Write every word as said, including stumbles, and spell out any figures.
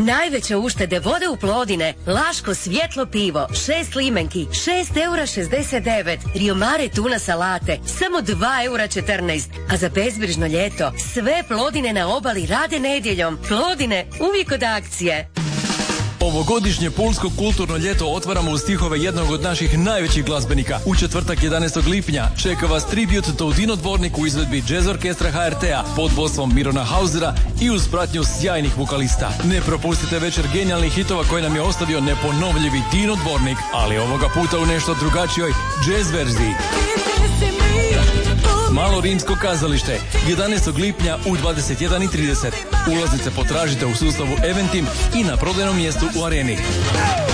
Najveće uštede vode u Plodine. Laško svjetlo pivo, šest limenki, šest eura šezdeset devet. Rio Mare tuna salate, samo dva eura četrnaest. A za bezbrižno ljeto, sve Plodine na obali rade nedjeljom. Plodine, uvijek od akcije. Ovogodišnje pulsko kulturno ljeto otvaramo uz stihove jednog od naših najvećih glazbenika. U četvrtak jedanaestog lipnja čeka vas tribut Toudino Dvornik u izvedbi Jazz Orkestra H R T-a pod vodstvom Mirona Hausera i uz pratnju sjajnih vokalista. Ne propustite večer genijalnih hitova koje nam je ostavio neponovljivi Dino Dvornik, ali ovoga puta u nešto drugačijoj jazz verziji. Malo rimsko kazalište, jedanaestog lipnja u dvadeset jedan i trideset. Ulaznice potražite u sustavu Eventim i na prodajnom mjestu u Areni.